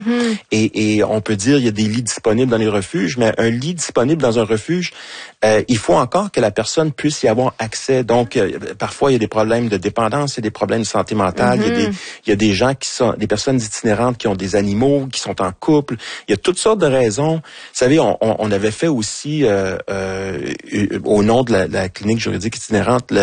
Et on peut dire il y a des lits disponibles dans les refuges, mais un lit disponible dans un refuge, il faut encore que la personne puisse y avoir accès. Donc, parfois, il y a des problèmes de dépendance, il y a des problèmes de santé mentale, il y a des gens qui sont, des personnes itinérantes qui ont des animaux, qui sont en couple. Il y a toutes sortes de raisons. Vous savez, on avait fait aussi, au nom de la clinique juridique itinérante,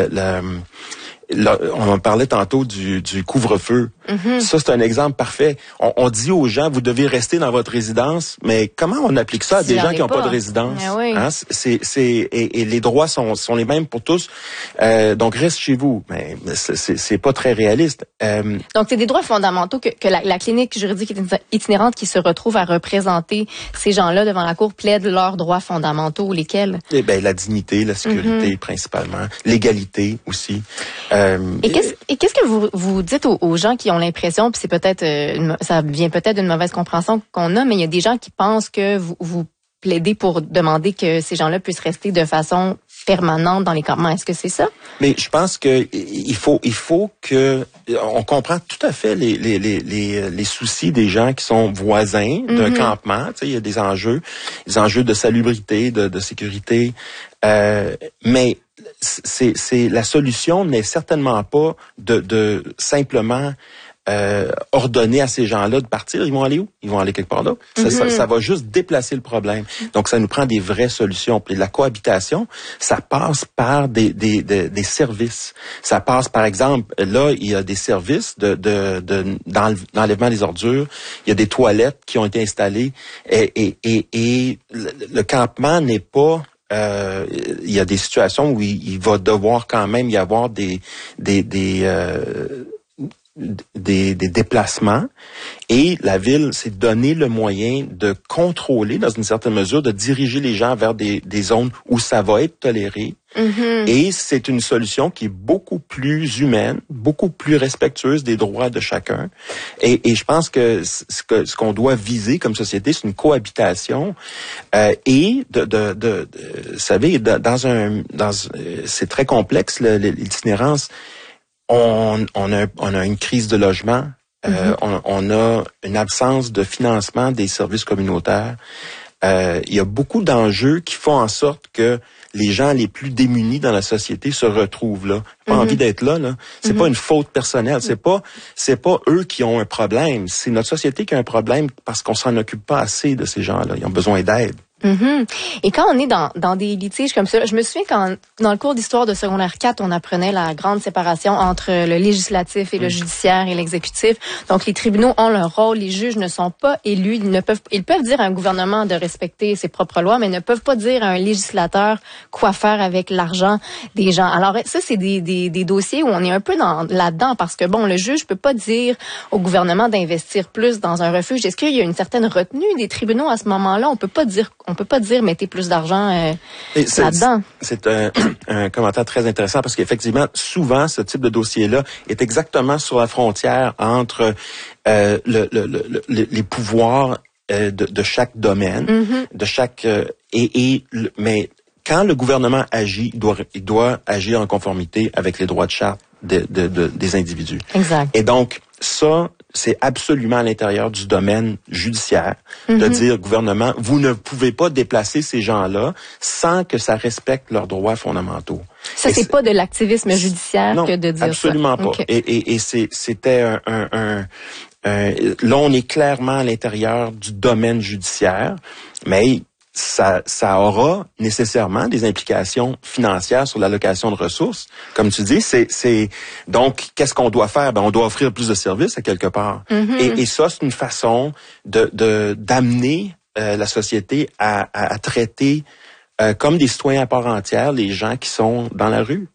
on parlait tantôt du couvre-feu. Ça, c'est un exemple parfait. On dit aux gens, vous devez rester dans votre résidence, mais comment on applique ça à des gens qui n'ont pas de résidence? Oui. Hein? Et les droits sont les mêmes pour tous. Donc, reste chez vous. Mais c'est pas très réaliste. Donc, c'est des droits fondamentaux que la clinique juridique itinérante qui se retrouve à représenter ces gens-là devant la cour plaide leurs droits fondamentaux, lesquels? Eh ben, la dignité, la sécurité principalement, l'égalité aussi. Et qu'est-ce que vous dites aux gens qui ont l'impression, puis c'est peut-être ça vient peut-être d'une mauvaise compréhension qu'on a, mais il y a des gens qui pensent que vous plaidez pour demander que ces gens-là puissent rester de façon permanente dans les campements. Est-ce que c'est ça? Mais je pense que il faut que on comprend tout à fait les soucis des gens qui sont voisins d'un campement. Tu sais, il y a des enjeux de salubrité, de sécurité, mais c'est la solution n'est certainement pas de simplement ordonner à ces gens-là de partir. Ils vont aller où? Ils vont aller quelque part d'autre. Ça va juste déplacer le problème. Donc, ça nous prend des vraies solutions. Puis la cohabitation, ça passe par des services. Ça passe, par exemple, là, il y a des services d'enlèvement des ordures. Il y a des toilettes qui ont été installées. Et le campement n'est pas... il y a des situations où il va devoir quand même y avoir des déplacements, et la ville s'est donné le moyen de contrôler, dans une certaine mesure, de diriger les gens vers des zones où ça va être toléré. Et c'est une solution qui est beaucoup plus humaine, beaucoup plus respectueuse des droits de chacun. Et je pense que ce qu'on doit viser comme société, c'est une cohabitation et vous savez, c'est très complexe l'itinérance. On a une crise de logement, on a une absence de financement des services communautaires. Il y a beaucoup d'enjeux qui font en sorte que les gens les plus démunis dans la société se retrouvent là. Pas envie d'être là. C'est pas une faute personnelle. C'est pas eux qui ont un problème. C'est notre société qui a un problème parce qu'on s'en occupe pas assez de ces gens-là. Ils ont besoin d'aide. Et quand on est dans des litiges comme ça, je me souviens quand dans le cours d'histoire de secondaire 4, on apprenait la grande séparation entre le législatif et le judiciaire et l'exécutif. Donc les tribunaux ont leur rôle, les juges ne sont pas élus, ils peuvent dire à un gouvernement de respecter ses propres lois, mais ne peuvent pas dire à un législateur quoi faire avec l'argent des gens. Alors ça, c'est des dossiers où on est un peu là-dedans parce que bon, le juge peut pas dire au gouvernement d'investir plus dans un refuge. Est-ce qu'il y a une certaine retenue des tribunaux à ce moment-là? On peut pas dire mettez plus d'argent là-dedans. C'est un commentaire très intéressant parce qu'effectivement, souvent, ce type de dossier-là est exactement sur la frontière entre les pouvoirs de chaque domaine, de chaque mais quand le gouvernement agit, il doit agir en conformité avec les droits de charte des individus. Exact. Et donc ça, c'est absolument à l'intérieur du domaine judiciaire de dire, gouvernement, vous ne pouvez pas déplacer ces gens-là sans que ça respecte leurs droits fondamentaux. Ça, c'est pas de l'activisme judiciaire que de dire absolument ça. Pas. Okay. Et c'était là, on est clairement à l'intérieur du domaine judiciaire, mais ça aura nécessairement des implications financières sur l'allocation de ressources. Comme tu dis, donc, qu'est-ce qu'on doit faire? On doit offrir plus de services à quelque part. Et ça, c'est une façon d'amener la société à traiter comme des citoyens à part entière les gens qui sont dans la rue.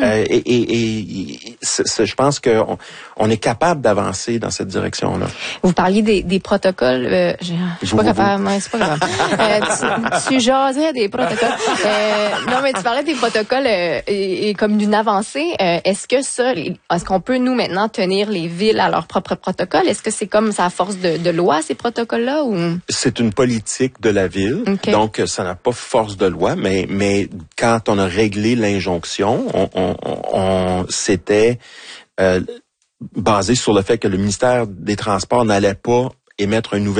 Je pense que on est capable d'avancer dans cette direction-là. Vous parliez des protocoles. Je suis pas capable. C'est pas grave. Tu jasais des protocoles. Non, mais tu parlais des protocoles et comme d'une avancée. Est-ce qu'on peut nous maintenant tenir les villes à leurs propres protocoles? Est-ce que c'est comme ça à force de loi ces protocoles-là ou? C'est une politique de la ville, donc ça n'a pas force de loi, mais quand on a réglé l'injonction, on s'était basé sur le fait que le ministère des Transports n'allait pas émettre un nouvel